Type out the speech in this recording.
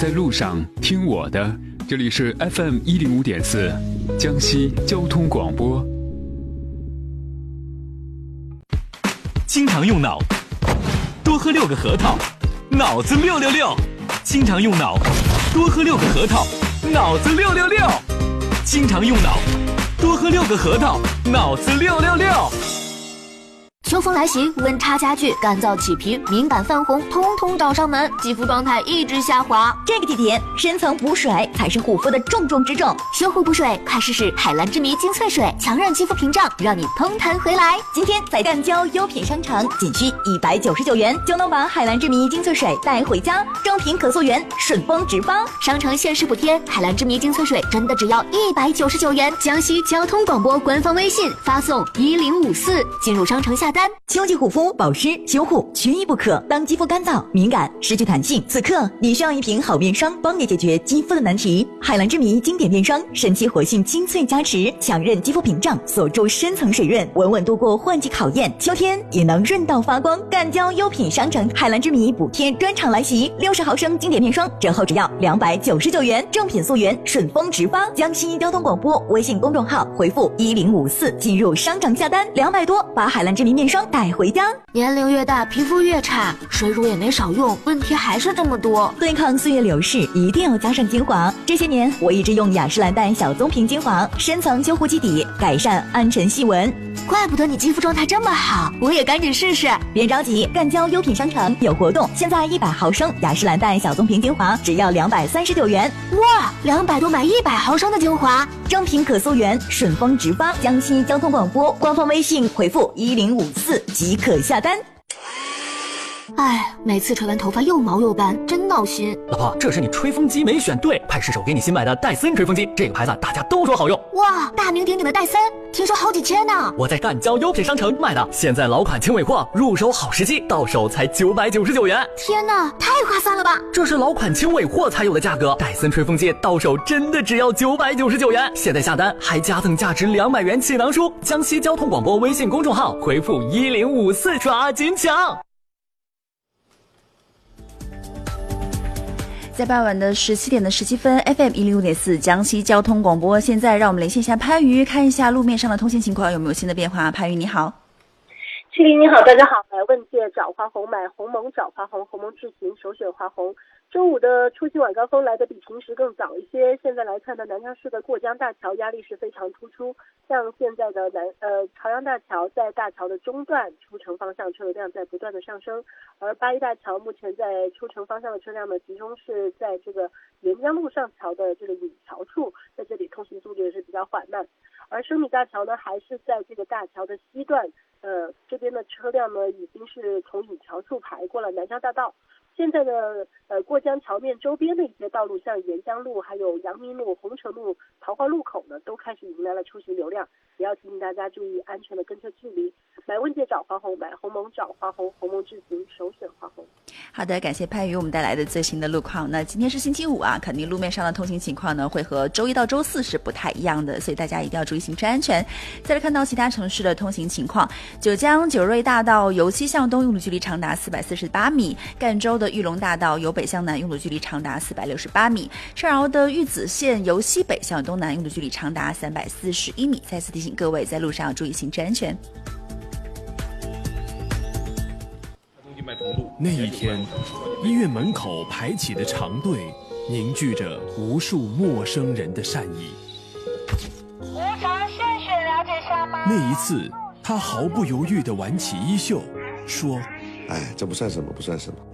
在路上听我的，这里是 FM105.4 江西交通广播。 经常用脑，多喝6个核桃，脑子666。经常用脑，多喝6个核桃，脑子666。经常用脑，多喝6个核桃，脑子666。 秋风来袭，温差加剧，干燥起皮，敏感泛红，通通找上门，肌肤状态一直下滑。 这个季节，深层补水才是护肤的重中之重。 修护补水，快试试海蓝之谜精粹水，强韧肌肤屏障，让你通弹回来。 今天在赣胶优品商城，仅需199元就能把海蓝之谜精粹水带回家，正品可溯源，顺丰直发。 商城限时补贴，海蓝之谜精粹水真的只要199元。江西交通广播官方微信发送1054进入商城下单。 秋季护肤保湿修护缺一不可。当肌肤干燥敏感失去弹性，此刻你需要一瓶好面霜，帮你解决肌肤的难题。海蓝之谜经典面霜，神奇活性精粹加持，强韧肌肤屏障，锁住深层水润，稳稳度过换季考验，秋天也能润到发光。赣胶优品商城海蓝之谜补贴专场来袭，60毫升经典面霜折后只要299元，正品溯源，顺丰直发。江西交通广播微信公众号回复1054进入商场下单，200多把海蓝之谜面霜带回家。 年龄越大，皮肤越差，水乳也没少用，问题还是这么多。 对抗岁月流逝，一定要加上精华。这些年我一直用雅诗兰黛小棕瓶精华，深层修护基底，改善暗沉细纹。 怪不得你肌肤状态这么好，我也赶紧试试。 别着急，赣胶优品商城有活动，现在100毫升雅诗兰黛小棕瓶精华只要239元。 哇，200多买100毫升的精华， 正品可溯源，顺丰直发。江西交通广播官方微信回复1054即可下单。 哎，每次吹完头发又毛又干，真闹心。 老婆，这是你吹风机没选对，派失手给你新买的戴森吹风机，这个牌子大家都说好用。 哇，大名鼎鼎的戴森，听说好几千呢。 我在赣胶优品商城买的，现在老款轻尾货，入手好时机，到手才999元。 天哪，太划算了吧！ 这是老款轻尾货才有的价格，戴森吹风机到手真的只要999元。现在下单还加赠价值200元气囊书。江西交通广播微信公众号回复1054抓紧抢。 在傍晚的17点的17分 FM105.4 江西交通广播，现在让我们连线一下番禺，看一下路面上的通行情况有没有新的变化。番禺你好。 麒麟你好，大家好，来问界找花红，买鸿蒙找花红，鸿蒙智行首选花红。周五的出行晚高峰来的比平时更早一些，现在来看呢，南昌市的过江大桥压力是非常突出，像现在的朝阳大桥在大桥的中段出城方向车流量在不断的上升，而八一大桥目前在出城方向的车辆呢，集中是在这个沿江路上桥的这个引桥处，在这里通行速度也是比较缓慢，而升米大桥呢还是在这个大桥的西段，这边的车辆呢已经是从引桥处排过了南江大道。现在呢，过江桥面周边的一些道路，像沿江路、还有阳明路、红城路、桃花路口呢，都开始迎来了出行流量，也要提醒大家注意安全的跟车距离。买问界找花红，买鸿蒙找花红，鸿蒙智行首选花红。 好的，感谢番禺我们带来的最新的路况。那今天是星期五啊，肯定路面上的通行情况呢会和周一到周四是不太一样的，所以大家一定要注意行车安全。再来看到其他城市的通行情况，九江九瑞大道由西向东用路距离长达448米，赣州的玉龙大道由北向南用路距离长达468米，上饶的玉子线由西北向东南用路距离长达341米。再次提醒各位在路上要注意行车安全。 那一天，医院门口排起的长队凝聚着无数陌生人的善意。 无偿献血了解下吗？ 那一次，他毫不犹豫地挽起衣袖，说：“ 哎，这不算什么，不算什么。